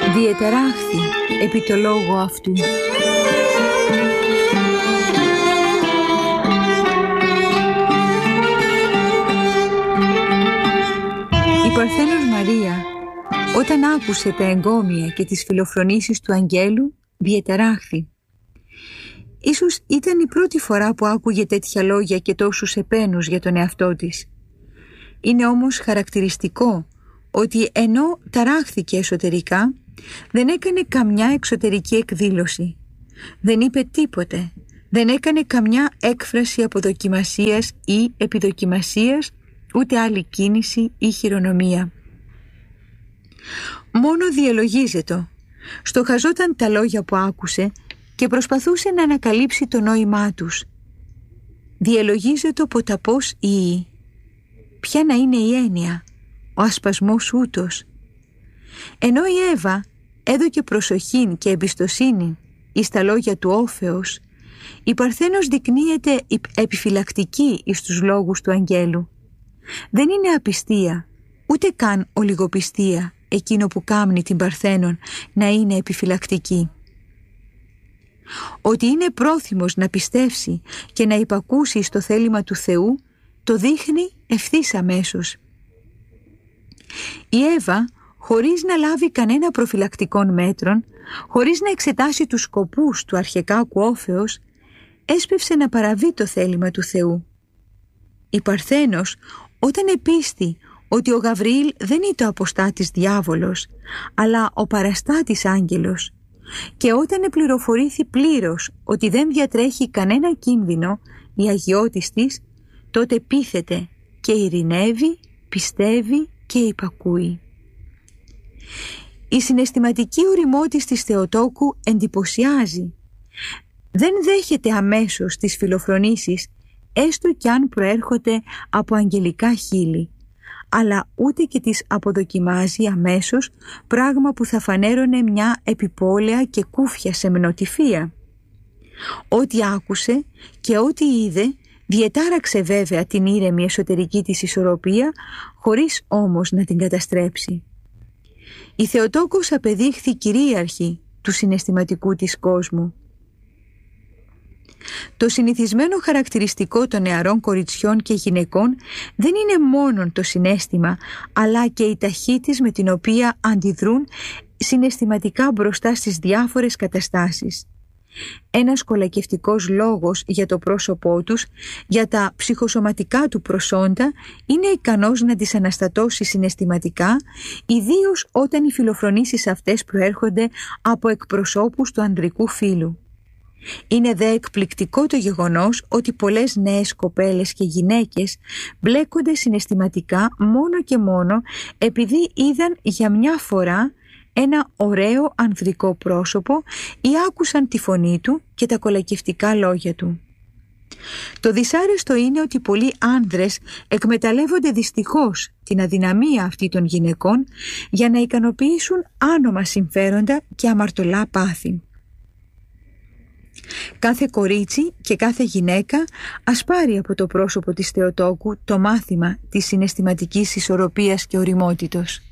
Διεταράχθη επί το λόγο αυτού. Η Παρθένος Μαρία, όταν άκουσε τα εγκόμια και τις φιλοφρονήσεις του αγγέλου, διεταράχθη. Ίσως ήταν η πρώτη φορά που άκουγε τέτοια λόγια και τόσους επένους για τον εαυτό της. Είναι όμως χαρακτηριστικό ότι ενώ ταράχθηκε εσωτερικά, δεν έκανε καμιά εξωτερική εκδήλωση. Δεν είπε τίποτε. Δεν έκανε καμιά έκφραση αποδοκιμασίας ή επιδοκιμασίας, ούτε άλλη κίνηση ή χειρονομία. Μόνο διαλογίζετο. Στοχαζόταν τα λόγια που άκουσε και προσπαθούσε να ανακαλύψει το νόημά τους. Διαλογίζετο ποταπός ή ποια να είναι η έννοια, ο ασπασμός ούτως. Ενώ η Εύα έδωκε προσοχήν και εμπιστοσύνη εις τα λόγια του Όφεως, η Παρθένος δεικνύεται επιφυλακτική εις τους λόγους του αγγέλου. Δεν είναι απιστία, ούτε καν ολιγοπιστία εκείνο που κάμνει την Παρθένον να είναι επιφυλακτική. Ότι είναι πρόθυμος να πιστεύσει και να υπακούσει στο θέλημα του Θεού, το δείχνει ευθύς αμέσως. Η Εύα, χωρίς να λάβει κανένα προφυλακτικών μέτρων, χωρίς να εξετάσει τους σκοπούς του αρχεκάκου Όφεως, έσπευσε να παραβεί το θέλημα του Θεού. Η Παρθένος, όταν επίστη ότι ο Γαβριήλ δεν είναι ο αποστάτης διάβολος, αλλά ο παραστάτης άγγελος, και όταν επληροφορήθη πλήρως ότι δεν διατρέχει κανένα κίνδυνο η αγιώτης της, τότε πείθεται και ειρηνεύει, πιστεύει και υπακούει. Η συναισθηματική ωριμότης της Θεοτόκου εντυπωσιάζει. Δεν δέχεται αμέσως τις φιλοφρονήσεις, έστω κι αν προέρχονται από αγγελικά χείλη, αλλά ούτε και τις αποδοκιμάζει αμέσως, πράγμα που θα φανέρωνε μια επιπόλαια και κούφια σεμνοτυφία. Ό,τι άκουσε και ό,τι είδε διετάραξε βέβαια την ήρεμη εσωτερική της ισορροπία, χωρίς όμως να την καταστρέψει. Η Θεοτόκος απεδείχθη κυρίαρχη του συναισθηματικού της κόσμου. Το συνηθισμένο χαρακτηριστικό των νεαρών κοριτσιών και γυναικών δεν είναι μόνον το συναίσθημα, αλλά και η ταχύτητα με την οποία αντιδρούν συναισθηματικά μπροστά στις διάφορες καταστάσεις. Ένας κολακευτικός λόγος για το πρόσωπό τους, για τα ψυχοσωματικά του προσόντα, είναι ικανός να τις αναστατώσει συναισθηματικά, ιδίως όταν οι φιλοφρονήσεις αυτές προέρχονται από εκπροσώπους του ανδρικού φύλου. Είναι δε εκπληκτικό το γεγονός ότι πολλές νέες κοπέλες και γυναίκες μπλέκονται συναισθηματικά μόνο και μόνο επειδή είδαν για μια φορά ένα ωραίο ανδρικό πρόσωπο ή άκουσαν τη φωνή του και τα κολακευτικά λόγια του. Το δυσάρεστο είναι ότι πολλοί άνδρες εκμεταλλεύονται δυστυχώς την αδυναμία αυτή των γυναικών για να ικανοποιήσουν άνομα συμφέροντα και αμαρτωλά πάθη. Κάθε κορίτσι και κάθε γυναίκα ας πάρει από το πρόσωπο της Θεοτόκου το μάθημα της συναισθηματικής ισορροπίας και ωριμότητος.